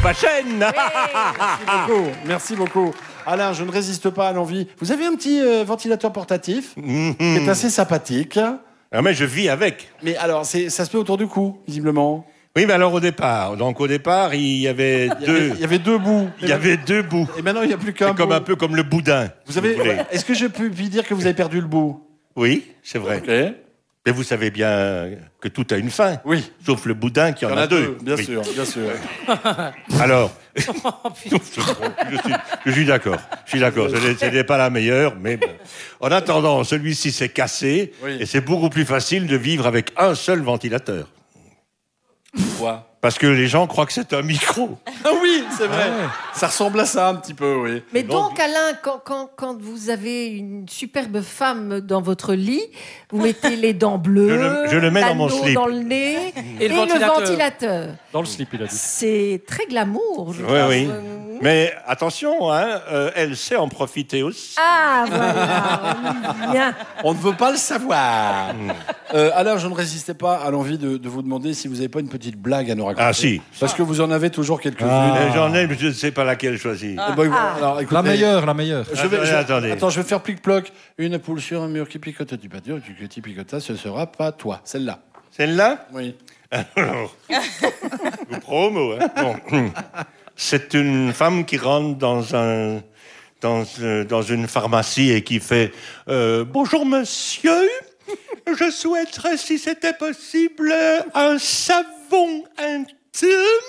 Pachène. Merci beaucoup. Merci beaucoup. Alain, je ne résiste pas à l'envie. Vous avez un petit ventilateur portatif qui est assez sympathique. Ah, mais je vis avec. Mais alors, ça se met autour du cou, visiblement. Oui, mais alors au départ, il y avait deux. Il y avait deux bouts. Il y avait deux bouts. Et maintenant, il n'y a plus qu'un bout. Comme un peu comme le boudin. Vous avez. Est-ce que je peux lui dire que vous avez perdu le bout? Oui, c'est vrai. Ok. Mais vous savez bien que tout a une fin. Oui. Sauf le boudin qui en a deux. Bien Oui. sûr, bien sûr. Alors, je suis d'accord. Ce n'est pas la meilleure, mais bon. En attendant, celui-ci s'est cassé et c'est beaucoup plus facile de vivre avec un seul ventilateur. Pourquoi? Parce que les gens croient que c'est un micro. Ah oui, c'est vrai. Ça ressemble à ça un petit peu, oui. Mais donc, Alain, quand vous avez une superbe femme dans votre lit, vous mettez les dents bleues, je le mets dans mon l'anneau slip. dans le nez Et le ventilateur. Dans le slip, il a dit. C'est très glamour, je Oui, pense. oui. Mais attention, hein, elle sait en profiter aussi. Ah, voilà, bien. On ne veut pas le savoir. Alors, je ne résistais pas à l'envie de vous demander si vous n'avez pas une petite blague à nous raconter. Ah, si. Parce que vous en avez toujours quelques-unes. J'en ai, mais je ne sais pas laquelle choisir. Eh ben, alors, écoutez, La meilleure. Attendez. Attends, je vais faire plic-ploc. Une poule sur un mur qui picote du pâture, qui picota, ce sera pas toi. Celle-là. Celle-là? Oui. Alors, vous promo, hein? Bon. C'est une femme qui rentre dans une pharmacie et qui fait bonjour monsieur, je souhaiterais si c'était possible un savon intime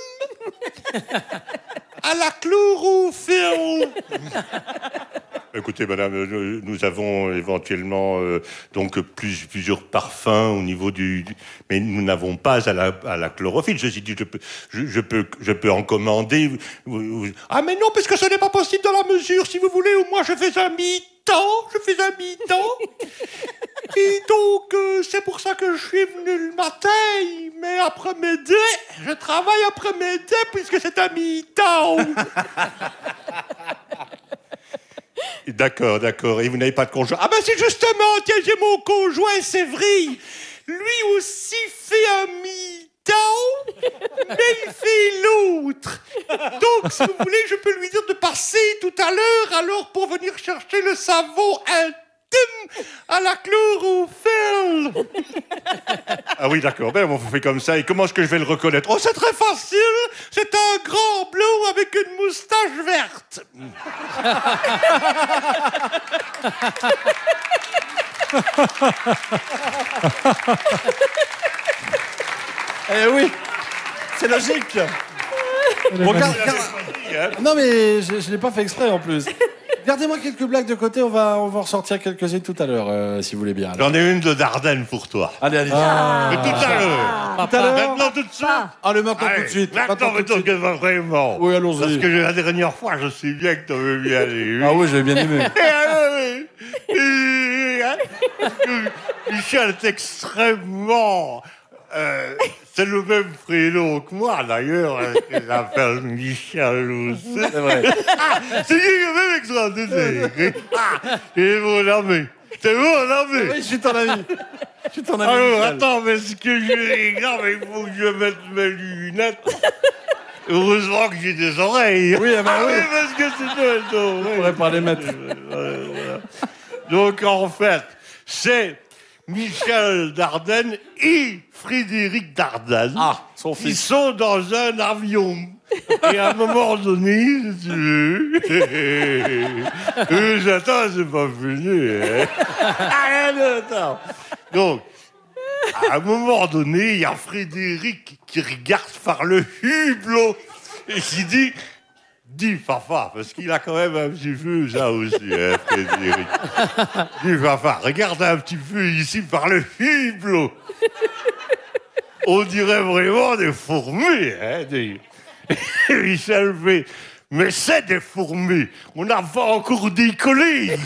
à la chlorophylle. Écoutez, madame, nous avons éventuellement donc plusieurs parfums au niveau mais nous n'avons pas à la chlorophylle. Ceci dit, je peux en commander. Ah, mais non, parce que ce n'est pas possible dans la mesure, si vous voulez, où moi je fais un mi-temps. Et donc, c'est pour ça que je suis venu le matin, mais après-midi, je travaille après-midi puisque c'est un mi-temps. D'accord. Et vous n'avez pas de conjoint? Ah ben c'est justement, tiens, j'ai mon conjoint Sévry. Lui aussi fait un mi-temps, mais il fait l'autre. Donc, si vous voulez, je peux lui dire de passer tout à l'heure, alors pour venir chercher le savon intime à la chlorophylle. Ah oui, d'accord. Ben, on fait comme ça. Et comment est-ce que je vais le reconnaître? Oh, c'est très facile. C'est un grand blond avec une moustache verte. Eh oui, c'est logique. Bon, non, mais je ne l'ai pas fait exprès en plus. Gardez-moi quelques blagues de côté, on va en ressortir quelques-unes tout à l'heure, si vous voulez bien. J'en ai une de Dardenne pour toi. Allez. Mais tout à l'heure. Tout à l'heure. Maintenant tout de suite. Allez, maintenant Allez, tout de suite. Maintenant vraiment. Oui, allons-y. Parce que la dernière fois, je sais bien que tu avais bien allé. Ah oui, j'avais bien aimé. Michel est extrêmement... c'est le même prénom que moi, d'ailleurs. Il s'appelle Michel aussi. C'est vrai. C'est le même extraordinaire. Et mon ami. C'est mon ami. Oui, je suis ton ami. Alors, Michel. attends, mais ce que je regarde, il faut que je mette mes lunettes. Heureusement que j'ai des oreilles. Oui, oui, parce que c'est deux oreilles. On pourrait pas les mettre. Voilà. Donc, en fait, c'est Michel Dardenne et Frédéric Dardenne. Ah, son Ils fils. sont dans un avion. Et à un moment donné, si tu veux... J'attends, c'est pas fini. Hein. Attends. Donc, à un moment donné, il y a Frédéric qui regarde par le hublot et qui dit... Dis Fafa, parce qu'il a quand même un petit peu ça aussi, hein, Frédéric. Dis Fafa, regarde un petit peu ici par le hublot. On dirait vraiment des fourmis, hein. Michel fait, mais c'est des fourmis, on n'a pas encore décollé.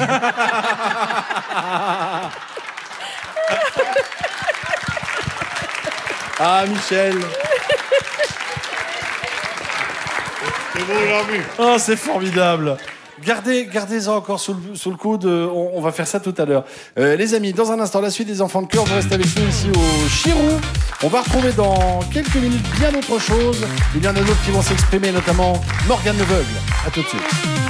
Ah, Michel. C'est mon ami. Oh, c'est formidable. Gardez-en encore sous le coude. On va faire ça tout à l'heure. Les amis, dans un instant, la suite des enfants de cœur. Vous restez avec nous ici au Chirou. On va retrouver dans quelques minutes bien autre chose. Il y en a d'autres qui vont s'exprimer, notamment Morgane Leveugle. À tout de suite.